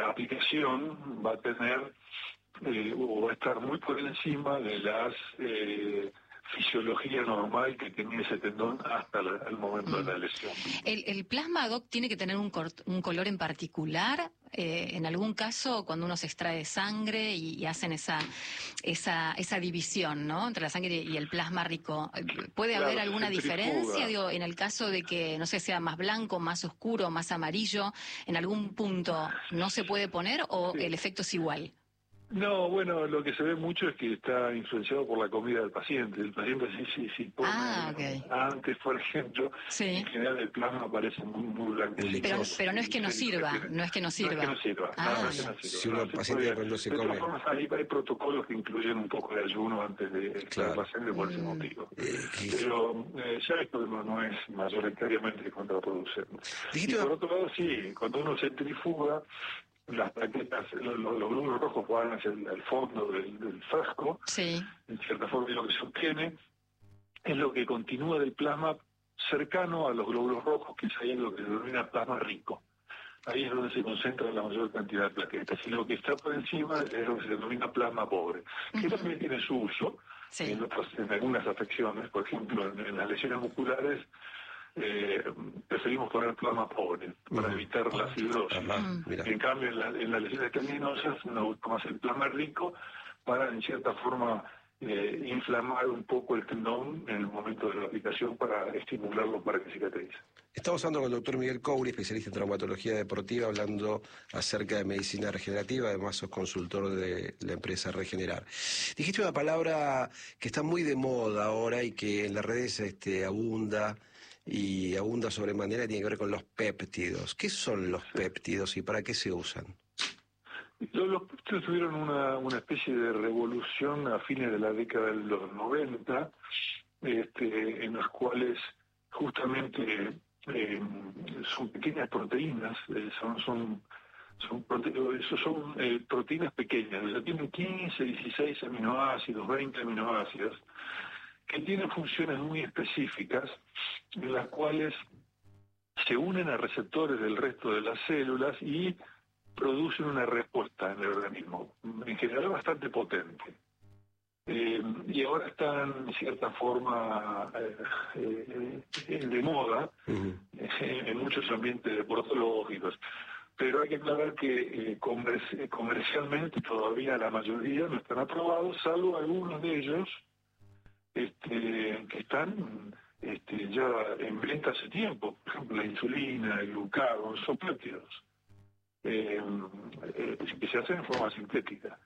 la aplicación va a tener o va a estar muy por encima de las fisiología normal que tenía ese tendón hasta el momento de la lesión. ¿El plasma, Doc, tiene que tener un color en particular? En algún caso, cuando uno se extrae sangre y hacen esa división, ¿no?, entre la sangre y el plasma rico, ¿puede haber alguna diferencia? Digo, en el caso de que, no sé, sea más blanco, más oscuro, más amarillo, ¿en algún punto no se puede poner o el efecto es igual? No, bueno, lo que se ve mucho es que está influenciado por la comida del paciente. El paciente si pone antes, por ejemplo, en general el plasma aparece muy blanco. Pero no es que no sirva, no es que no sirva. No es que no sirva. Si uno paciente cuando se come... De todas formas, hay protocolos que incluyen un poco de ayuno antes de extraer el paciente por ese motivo. Pero ya esto no es mayoritariamente contraproducente. Y por otro lado, sí, cuando uno centrifuga, las plaquetas, los glóbulos rojos van hacia el fondo del frasco, en cierta forma, y lo que se obtiene es lo que continúa del plasma cercano a los glóbulos rojos, que es ahí lo que se denomina plasma rico. Ahí es donde se concentra la mayor cantidad de plaquetas, y lo que está por encima es lo que se denomina plasma pobre, que también tiene su uso en algunas afecciones. Por ejemplo, en las lesiones musculares, preferimos poner plasma pobre para evitar la fibrosis. En cambio, en las lesiones tendinosas uno busca más el plasma rico para, en cierta forma, inflamar un poco el tendón en el momento de la aplicación para estimularlo para que cicatrice. Estamos hablando con el doctor Miguel Couri, especialista en traumatología deportiva, hablando acerca de medicina regenerativa. Además sos consultor de la empresa Regenerar. Dijiste una palabra que está muy de moda ahora y que en las redes abunda sobremanera, y tiene que ver con los péptidos. ¿Qué son los péptidos y para qué se usan? Los péptidos tuvieron una especie de revolución a fines de la década de los 90, en los cuales justamente son pequeñas proteínas, son proteínas pequeñas, o sea, tienen 15, 16 aminoácidos, 20 aminoácidos, que tienen funciones muy específicas, en las cuales se unen a receptores del resto de las células y producen una respuesta en el organismo, en general bastante potente. Y ahora están, en cierta forma, de moda en muchos ambientes deportológicos. Pero hay que aclarar que comercialmente todavía la mayoría no están aprobados, salvo algunos de ellos que están ya en venta hace tiempo. Por ejemplo, la insulina, el glucagón, son péptidos que se hacen en forma sintética.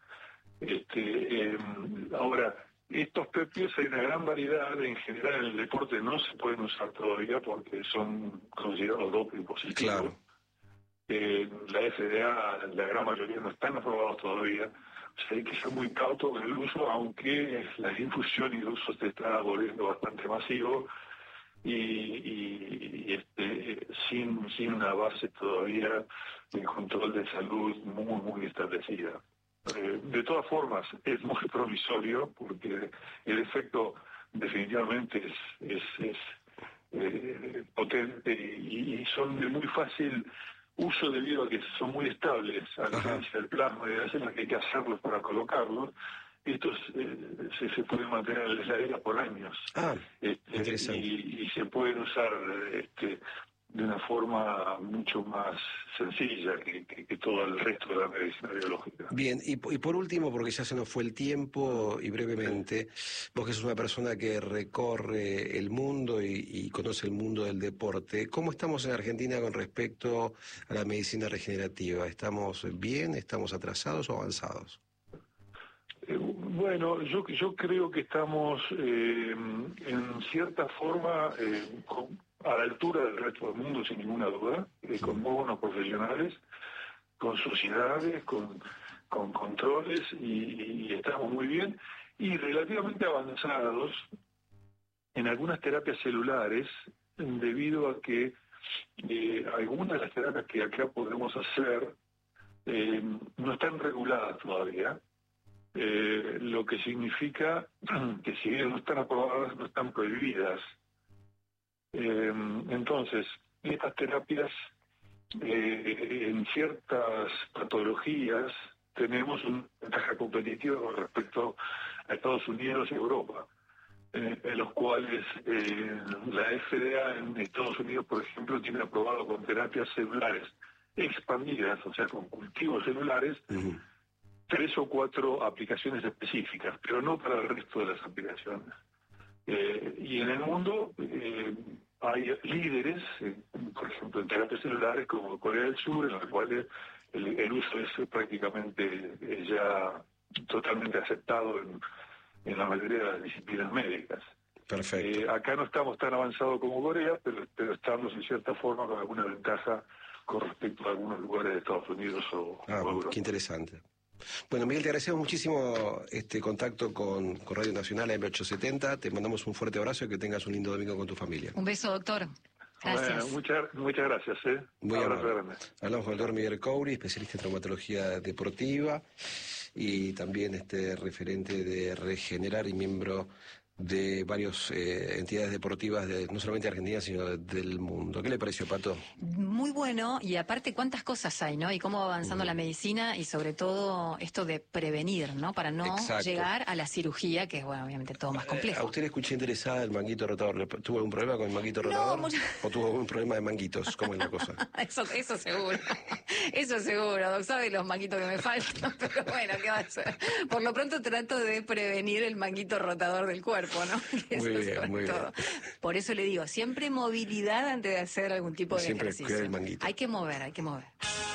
Ahora, estos péptidos hay una gran variedad. En general en el deporte no se pueden usar todavía porque son considerados doping positivos. La FDA, la gran mayoría no están aprobados todavía. O sea, hay que ser muy cauto con el uso, aunque la difusión y el uso se está volviendo bastante masivo y sin una base todavía de control de salud muy establecida. De todas formas, es muy provisorio porque el efecto definitivamente es potente y son de muy fácil uso debido a que son muy estables a diferencia del plasma y de las que hay que hacerlos para colocarlos. Estos se pueden mantener en la heladera por años y se pueden usar de una forma mucho más sencilla que todo el resto de la medicina biológica. Bien, y por último, porque ya se nos fue el tiempo, y brevemente, vos que sos una persona que recorre el mundo y conoce el mundo del deporte, ¿cómo estamos en Argentina con respecto a la medicina regenerativa? ¿Estamos bien, estamos atrasados o avanzados? Bueno, yo creo que estamos en cierta forma a la altura del resto del mundo, sin ninguna duda, con muy buenos profesionales, con sociedades, con controles, y estamos muy bien y relativamente avanzados en algunas terapias celulares, debido a que algunas de las terapias que acá podemos hacer no están reguladas todavía. Lo que significa que si bien no están aprobadas, no están prohibidas. Entonces, estas terapias en ciertas patologías tenemos una ventaja competitiva con respecto a Estados Unidos y Europa, en los cuales la FDA en Estados Unidos, por ejemplo, tiene aprobado con terapias celulares expandidas, o sea, con cultivos celulares, 3 o 4 aplicaciones específicas, pero no para el resto de las aplicaciones. Y en el mundo hay líderes, por ejemplo, en terapias celulares como Corea del Sur, en los cuales el uso es prácticamente ya totalmente aceptado en la mayoría de las disciplinas médicas. Perfecto. Acá no estamos tan avanzados como Corea, pero estamos en cierta forma con alguna ventaja con respecto a algunos lugares de Estados Unidos o Europa. Qué interesante. Bueno, Miguel, te agradecemos muchísimo este contacto con Radio Nacional AM870. Te mandamos un fuerte abrazo y que tengas un lindo domingo con tu familia. Un beso, doctor. Gracias. Muchas gracias. Muy abrazo amable. grande. Hablamos con el doctor Miguel Couri, especialista en traumatología deportiva y también referente de Regenerar y miembro de varias entidades deportivas, no solamente de Argentina, sino del mundo. ¿Qué le pareció, Pato? Muy bueno, y aparte cuántas cosas hay, ¿no? Y cómo va avanzando la medicina y sobre todo esto de prevenir, ¿no? Para no llegar a la cirugía, que es, bueno, obviamente todo más complejo. ¿A usted le escuché interesada el manguito rotador? ¿Tuvo algún problema con el manguito rotador? ¿O tuvo algún problema de manguitos? ¿Cómo es la cosa? Eso seguro. Eso seguro, Doc. Sabe los manguitos que me faltan, pero bueno, ¿qué va a hacer? Por lo pronto trato de prevenir el manguito rotador del cuerpo, ¿no? Muy bien. Por eso le digo, siempre movilidad antes de hacer algún tipo de ejercicio. Siempre cuidar el manguito. Hay que mover.